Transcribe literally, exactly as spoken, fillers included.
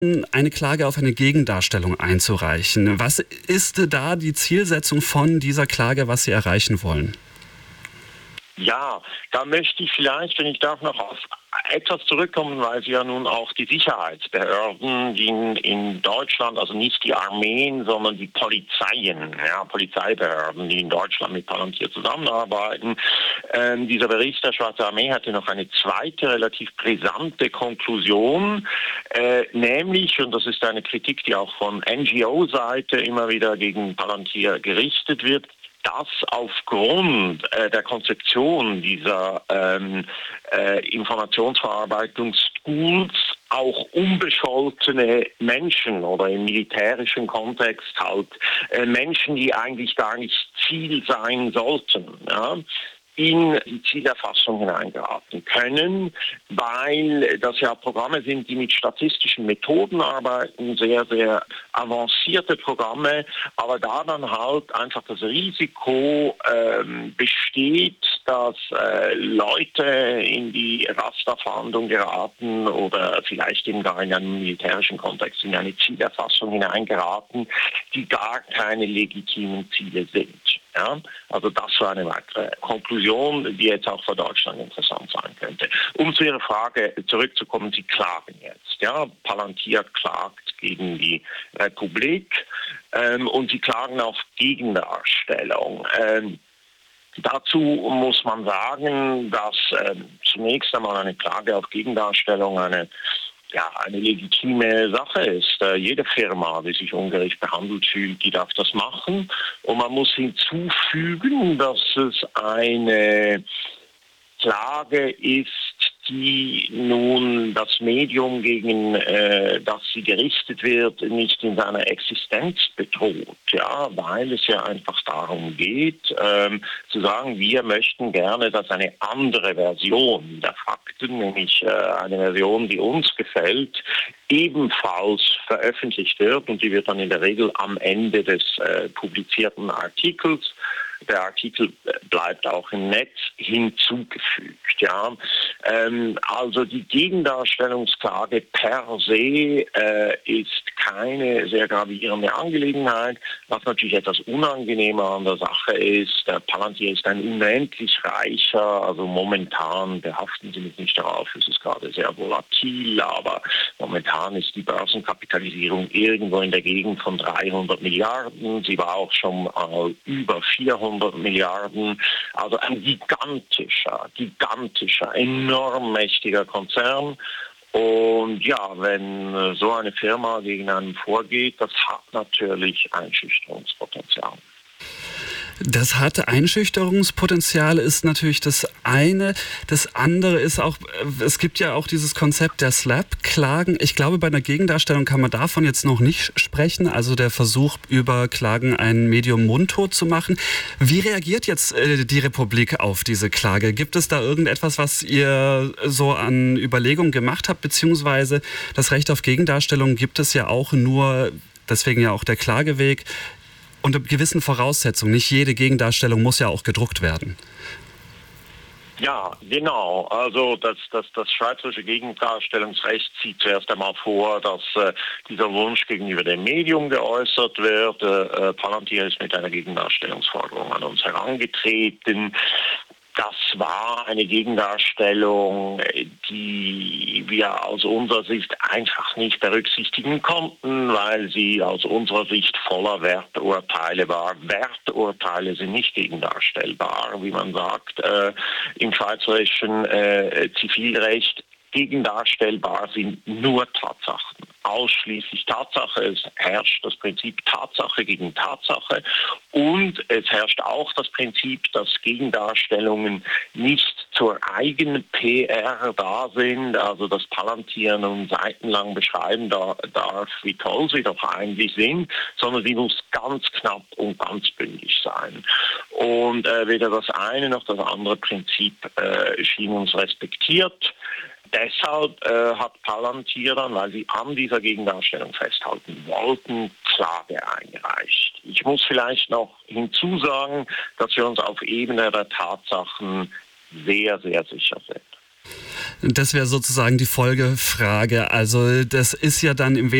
eine Klage auf eine Gegendarstellung einzureichen. Was ist da die Zielsetzung von dieser Klage, was Sie erreichen wollen? Ja, da möchte ich vielleicht, wenn ich darf, noch auf etwas zurückkommen, weil Sie ja nun auch die Sicherheitsbehörden, die in, in Deutschland, also nicht die Armeen, sondern die Polizeien, ja, Polizeibehörden, die in Deutschland mit Palantir zusammenarbeiten. Ähm, dieser Bericht der Schwarzen Armee hatte noch eine zweite relativ brisante Konklusion, äh, nämlich, und das ist eine Kritik, die auch von N G O-Seite immer wieder gegen Palantir gerichtet wird, dass aufgrund äh, der Konzeption dieser ähm, äh, Informationsverarbeitungstools auch unbescholtene Menschen oder im militärischen Kontext halt äh, Menschen, die eigentlich gar nicht Ziel sein sollten, ja, in die Zielerfassung hineingeraten können, weil das ja Programme sind, die mit statistischen Methoden arbeiten, sehr, sehr avancierte Programme, aber da dann halt einfach das Risiko ähm, besteht, dass äh, Leute in die Rasterfahndung geraten oder vielleicht eben gar in einem militärischen Kontext in eine Zielerfassung hineingeraten, die gar keine legitimen Ziele sind. Ja, also das war eine weitere Konklusion, die jetzt auch für Deutschland interessant sein könnte. Um zu Ihrer Frage zurückzukommen, Sie klagen jetzt. Ja, Palantir klagt gegen die Republik ähm, und Sie klagen auf Gegendarstellung. Ähm, Dazu muss man sagen, dass ähm, zunächst einmal eine Klage auf Gegendarstellung eine ja, eine legitime Sache ist. Äh, jede Firma, die sich ungerecht behandelt fühlt, die darf das machen. Und man muss hinzufügen, dass es eine Klage ist, die nun das Medium, gegen äh, das sie gerichtet wird, nicht in seiner Existenz bedroht, ja, weil es ja einfach darum geht, ähm, zu sagen, wir möchten gerne, dass eine andere Version der Fakten, nämlich äh, eine Version, die uns gefällt, ebenfalls veröffentlicht wird und die wird dann in der Regel am Ende des äh, publizierten Artikels, der Artikel bleibt auch im Netz, hinzugefügt. Ja. Ähm, also die Gegendarstellungsklage per se äh, ist keine sehr gravierende Angelegenheit. Was natürlich etwas unangenehmer an der Sache ist, der Palantir ist ein unendlich reicher, also momentan, behaften Sie mich nicht darauf, es ist gerade sehr volatil, aber momentan ist die Börsenkapitalisierung irgendwo in der Gegend von dreihundert Milliarden. Sie war auch schon mal über vierhundert Milliarden, also ein gigantischer, gigantischer, enorm mächtiger Konzern. Und ja, wenn so eine Firma gegen einen vorgeht, das hat natürlich Einschüchterungspotenzial. Das hat Einschüchterungspotenzial, ist natürlich das eine. Das andere ist auch, es gibt ja auch dieses Konzept der Slap-Klagen. Ich glaube, bei einer Gegendarstellung kann man davon jetzt noch nicht sprechen. Also der Versuch, über Klagen ein Medium mundtot zu machen. Wie reagiert jetzt äh, die Republik auf diese Klage? Gibt es da irgendetwas, was ihr so an Überlegungen gemacht habt? Beziehungsweise das Recht auf Gegendarstellung gibt es ja auch nur, deswegen ja auch der Klageweg, unter gewissen Voraussetzungen. Nicht jede Gegendarstellung muss ja auch gedruckt werden. Ja, genau. Also das, das, das schweizerische Gegendarstellungsrecht sieht zuerst einmal vor, dass äh, dieser Wunsch gegenüber dem Medium geäußert wird. Äh, Palantir ist mit einer Gegendarstellungsforderung an uns herangetreten. Das war eine Gegendarstellung, die wir aus unserer Sicht einfach nicht berücksichtigen konnten, weil sie aus unserer Sicht voller Werturteile war. Werturteile sind nicht gegendarstellbar, wie man sagt, äh, im schweizerischen äh, Zivilrecht. Gegendarstellbar sind nur Tatsachen, ausschließlich Tatsache. Es herrscht das Prinzip Tatsache gegen Tatsache und es herrscht auch das Prinzip, dass Gegendarstellungen nicht zur eigenen P R da sind, also dass Palantir nun seitenlang beschreiben darf, wie toll sie doch eigentlich sind, sondern sie muss ganz knapp und ganz bündig sein. Und äh, weder das eine noch das andere Prinzip äh, schien uns respektiert. Deshalb äh, hat Palantir dann, weil sie an dieser Gegendarstellung festhalten wollten, Klage eingereicht. Ich muss vielleicht noch hinzusagen, dass wir uns auf Ebene der Tatsachen sehr, sehr sicher sind. Das wäre sozusagen die Folgefrage. Also das ist ja dann im Wesentlichen